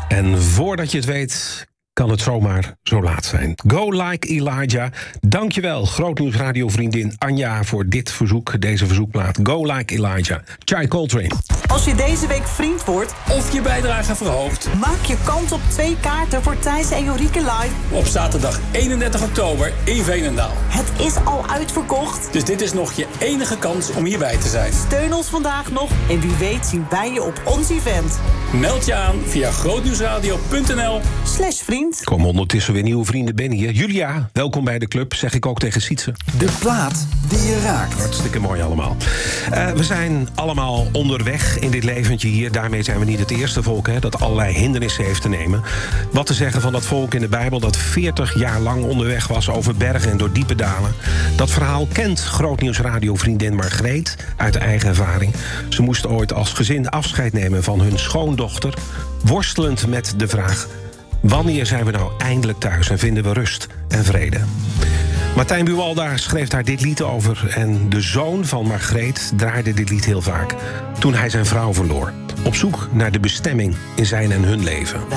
En voordat je het weet, kan het zomaar zo laat zijn. Go Like Elijah. Dankjewel, Grootnieuws radiovriendin Anja, voor dit verzoek, deze verzoekplaat. Go Like Elijah. Chai Coltrane. Als je deze week vriend wordt of je bijdrage verhoogt, maak je kans op 2 kaarten voor Thijs en Jorike live op zaterdag 31 oktober in Veenendaal. Het is al uitverkocht. Dus dit is nog je enige kans om hierbij te zijn. Steun ons vandaag nog en wie weet zien wij je op ons event. Meld je aan via grootnieuwsradio.nl/vriend. Komen ondertussen weer nieuwe vrienden binnen hier. Julia, welkom bij de club, zeg ik ook tegen Sietse. De plaat die je raakt. Hartstikke mooi allemaal. We zijn allemaal onderweg in dit leventje hier. Daarmee zijn we niet het eerste volk dat allerlei hindernissen heeft te nemen. Wat te zeggen van dat volk in de Bijbel dat 40 jaar lang onderweg was over bergen en door diepe dalen. Dat verhaal kent Grootnieuwsradiovriendin Margreet uit eigen ervaring. Ze moest ooit als gezin afscheid nemen van hun schoondochter, worstelend met de vraag: wanneer zijn we nou eindelijk thuis en vinden we rust en vrede? Martijn Buwalda schreef daar dit lied over. En de zoon van Margreet draaide dit lied heel vaak toen hij zijn vrouw verloor. Op zoek naar de bestemming in zijn en hun leven.